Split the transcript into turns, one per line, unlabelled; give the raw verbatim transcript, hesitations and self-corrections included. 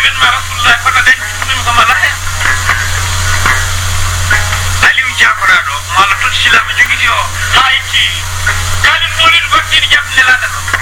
événement rasulullah fota dañ ɗum ko mala hen aliou diakoraɗo mo allah toti silama jogiti o ha itti kalin molid bakkini jabde nelaɗa ɗo